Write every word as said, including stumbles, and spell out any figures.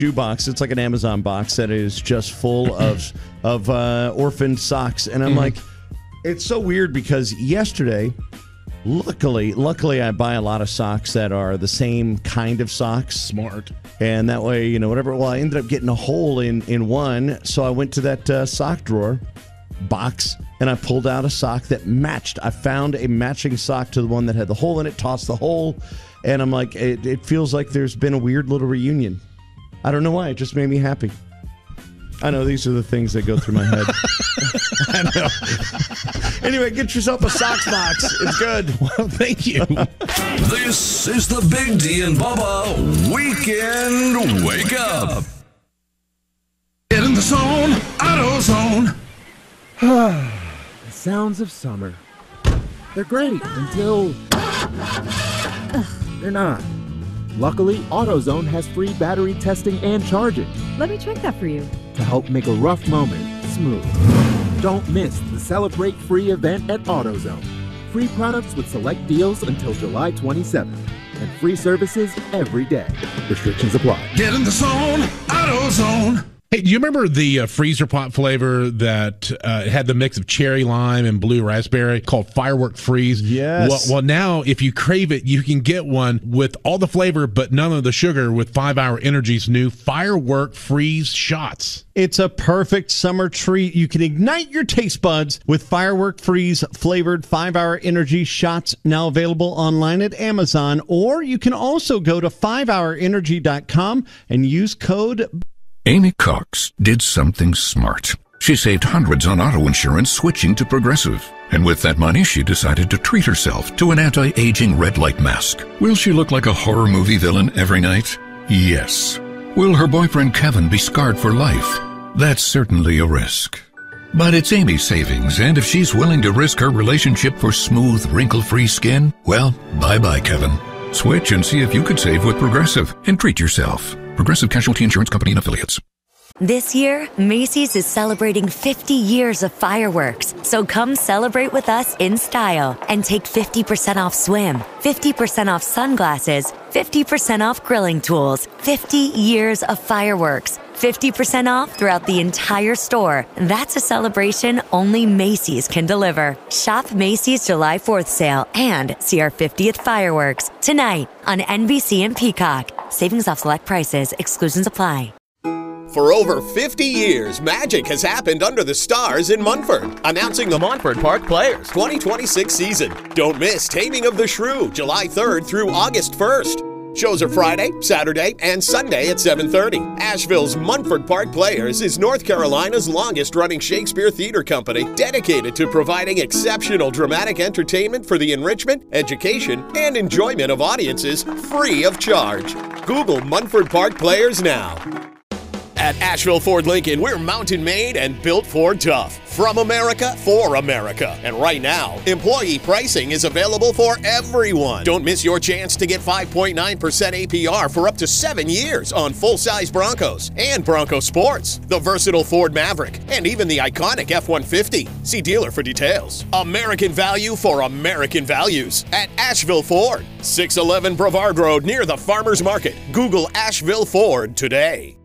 shoe box. It's like an Amazon box that is just full of of uh, orphaned socks. And I'm mm-hmm. like, it's so weird because yesterday, luckily, luckily I buy a lot of socks that are the same kind of socks. Smart. And that way, you know, whatever. Well, I ended up getting a hole in, in one. So I went to that uh, sock drawer box and I pulled out a sock that matched. I found a matching sock to the one that had the hole in it, tossed the hole. And I'm like, it, it feels like there's been a weird little reunion. I don't know why. It just made me happy. I know these are the things that go through my head. I know. Anyway, get yourself a socks box. It's good. Well, thank you. This is the Big D and Bubba Weekend Wake Up. Get in the zone, AutoZone. The sounds of summer. They're great until they're not. Luckily, AutoZone has free battery testing and charging. Let me check that for you. To help make a rough moment smooth. Don't miss the Celebrate Free event at AutoZone. Free products with select deals until July twenty-seventh. And free services every day. Restrictions apply. Get in the zone, AutoZone. Hey, do you remember the uh, freezer pop flavor that uh, had the mix of cherry lime and blue raspberry called Firework Freeze? Yes. Well, well, now if you crave it, you can get one with all the flavor but none of the sugar with five hour Energy's new Firework Freeze shots. It's a perfect summer treat. You can ignite your taste buds with Firework Freeze flavored five hour Energy shots, now available online at Amazon. Or you can also go to five hour energy dot com and use code Amy Cox did something smart. She saved hundreds on auto insurance switching to Progressive. And with that money, she decided to treat herself to an anti-aging red light mask. Will she look like a horror movie villain every night? Yes. Will her boyfriend Kevin be scarred for life? That's certainly a risk. But it's Amy's savings, and if she's willing to risk her relationship for smooth, wrinkle-free skin, well, bye-bye, Kevin. Switch and see if you could save with Progressive and treat yourself. Progressive Casualty Insurance Company and Affiliates. This year, Macy's is celebrating fifty years of fireworks. So come celebrate with us in style and take fifty percent off swim, fifty percent off sunglasses, fifty percent off grilling tools, fifty years of fireworks, fifty percent off throughout the entire store. That's a celebration only Macy's can deliver. Shop Macy's July fourth sale and see our fiftieth fireworks tonight on N B C and Peacock. Savings off select prices. Exclusions apply. For over fifty years, magic has happened under the stars in Munford. Announcing the Montford Park Players twenty twenty-six season. Don't miss Taming of the Shrew, July third through August first. Shows are Friday, Saturday, and Sunday at seven thirty. Asheville's Munford Park Players is North Carolina's longest-running Shakespeare theater company dedicated to providing exceptional dramatic entertainment for the enrichment, education, and enjoyment of audiences free of charge. Google Munford Park Players now. At Asheville Ford Lincoln, we're mountain-made and built Ford tough. From America, for America. And right now, employee pricing is available for everyone. Don't miss your chance to get five point nine percent A P R for up to seven years on full-size Broncos and Bronco Sports, the versatile Ford Maverick, and even the iconic F one fifty. See dealer for details. American value for American values at Asheville Ford. six eleven Brevard Road near the Farmers Market. Google Asheville Ford today.